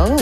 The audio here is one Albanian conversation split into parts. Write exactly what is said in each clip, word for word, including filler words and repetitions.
Oh.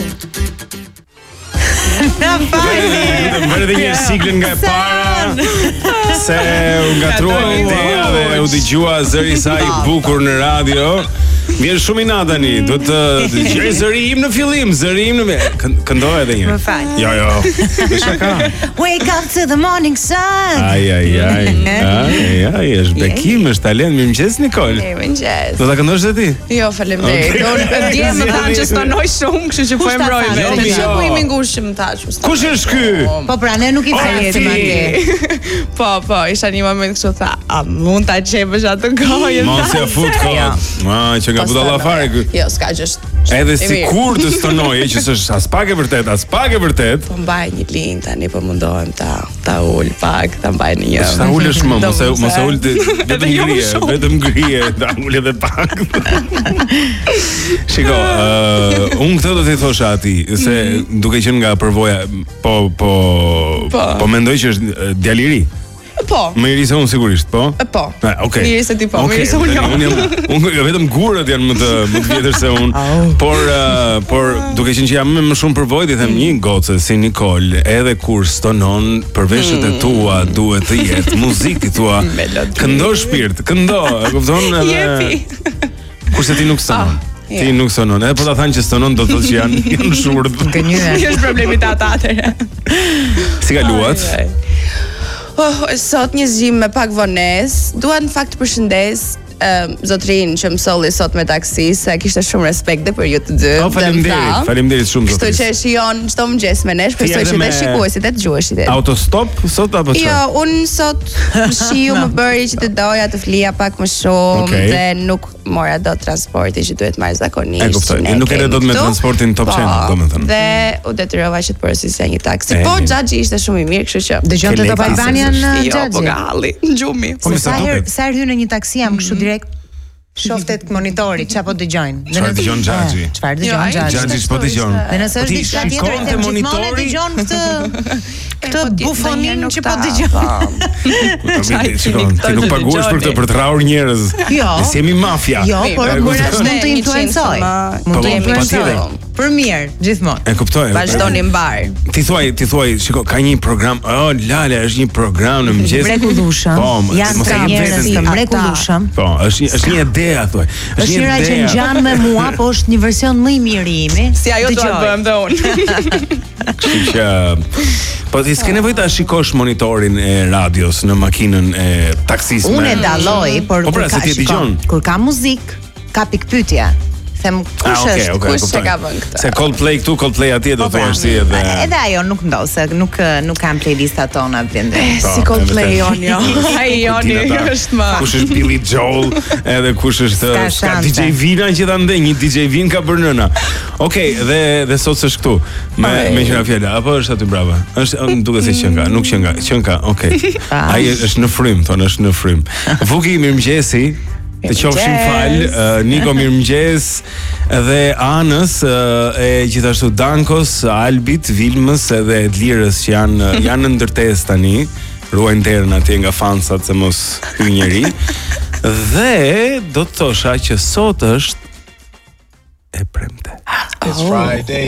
Na fali. Më edhe një siglën nga e para. Se u ngatrua ideja dhe u dëgjua zëri i saj i bukur në radio. Vjen shumë i nat tani. Do të dëgjoj zëri im në fillim, zëri im në këndoj edhe një. Më fal. Jo, jo. Është ka. Wake up to the morning sun. Ai ai ai. Ai ai, është bekim, është talent. Mirëmëngjes Nikol. Mirëmëngjes. Do ta këndosh edhe ti? Jo, faleminderit. Unë dje më thanë që stonoj shumë, kështu që po e mbroj vetë. Jo, Po i ngush që më thash. Kush është ky? Po pra ne nuk i faletim atje. Po, po, isha një moment kështu tha, a mund ta çepësh atë gojën? Mos ja fut kohë. Ma që nga budalla fare ky. Jo, s'ka që është. Edhe sikur të stonoje që s'është as pak e vërtet, as pak e vërtet. Po mbaj një lind tani, po mundohem ta ta ul pak, ta mbaj në një. Sa ulesh më, mos e mos e ul vetëm grije, vetëm grije, ta ul edhe pak. Shiko, uh, unë këtë do t'i thosha ati, se duke qenë nga përvoja, po po po, po mendoj që është djalë i ri. Po. Më i ri se unë sigurisht, po? Po. Ah, okay. Më i ri se ti po, okay. më i ri se unë jo. Unë jam, unë vetëm gurët janë më të më të vjetër se unë. Oh. Por uh, por duke qenë që jam më shumë përvojë, i them mm. një gocë si Nikol, edhe kur stonon për veshët e tua duhet të jetë muzikë tua. Këndo shpirt, këndo, e kupton edhe. Kurse ti nuk stonon. Ah. Ti yeah. nuk sonon, edhe po ta thanë që stonon do të thotë që janë janë shurdh. Gënjyre. Kjo është problemi të ata atëherë. Si kaluat? Oh, sot një zgjim me pak vonesë. Dua në fakt të përshëndes um, zotrin që më solli sot me taksi, se kishte shumë respekt dhe për ju të dy. Oh, faleminderit, faleminderit shumë zotrin. Kështu që e shijon çdo mëngjes me nesh, besoj që dhe shikuesit e dëgjuesit. Autostop sot apo çfarë? Jo, unë sot shiu më bëri që të doja të flija pak më shumë okay. dhe nuk mora do transporti që duhet marr zakonisht. E kuptoj. Nuk e do të me transportin Top Channel, domethënë. Dhe u detyrova që të përsërisja një taksi. Po Xhaxhi ishte shumë i mirë, kështu që dëgjonte Top Albanian Xhaxhi. Jo, po galli, gjumi. Sa herë sa herë hyn në një taksi jam kështu direkt shoftet monitorit, çfarë po dëgjojnë. Çfarë dëgjon Xhaxhi? Çfarë dëgjon Xhaxhi? Xhaxhi s'po dëgjon. Dhe nëse është diçka tjetër, i them gjithmonë dëgjon këtë këtë bufonin që po dëgjon. Ti nuk paguash për të për të rrahur njerëz. Jo. Ne jemi mafia. Jo, por mund të influencoj. Mund të influencoj. Për mirë, gjithmonë. E kuptoj. Vazhdoni mbar. Ti thuaj, ti thuaj, shiko, ka një program, oh, Lale, është një program në mëngjes. Mrekullueshëm. Po, janë ka njerëz të mrekullueshëm. Po, është është një ide, thuaj. Është një ide që ngjan me mua, po është një version më i mirë i imi. Si ajo do ta bëjmë dhe unë. Kështu që po ti s'ke nevojë ta shikosh monitorin e radios në makinën e taksisë. Unë e dalloj, por kur ka shikon, kur ka muzikë, ka pikpyetje. Them kush ah, okay, është, okay, kush e ka vënë këtë? Se Coldplay këtu, Coldplay atje do të thuash si edhe. Edhe ajo nuk ndodh, se nuk nuk kanë playlistat tona blendi. Si Coldplay on jo. Ai joni është më. Kush është Billy Joel, edhe kush është ka D J Vina që ta ndej, një D J Vin ka bërë nëna. Okej, dhe dhe sot s'është këtu. Me me qenë fjala, apo është aty brava? Është më duket se qenka, nuk qenka, qenka, okej. Ai është në frym, thonë është në frym. Vuki mirëmëngjesi. Të qofshin fal, uh, Niko mirëmëngjes dhe Anës uh, e gjithashtu Dankos, Albit, Vilmës edhe Edlirës që janë janë në ndërtesë tani, ruajnë derën atje nga fansat se mos hyj njeri. Dhe do të thosha që sot është e premte. It's Friday